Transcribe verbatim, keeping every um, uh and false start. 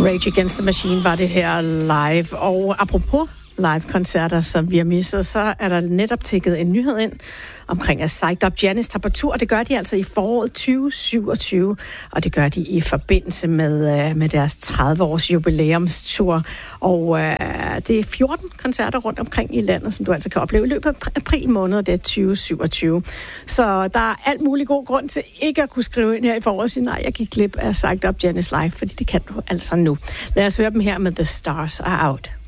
Rage Against the Machine var det her live. Og apropos live-koncerter, som vi har misset, så er der netop tækket en nyhed ind omkring, at Psyched Up Janis tager på tur, og det gør de altså i foråret tyve syvogtyve, og det gør de i forbindelse med, med deres tredive-års jubilæumstur. Og øh, det er fjorten koncerter rundt omkring i landet, som du altså kan opleve i løbet af april måned, det er tyve syvogtyve. Så der er alt mulig god grund til ikke at kunne skrive ind her i foråret og sige, nej, jeg gik glip af Psyched Up Janis live, fordi det kan du altså nu. Lad os høre dem her med The Stars Are Out.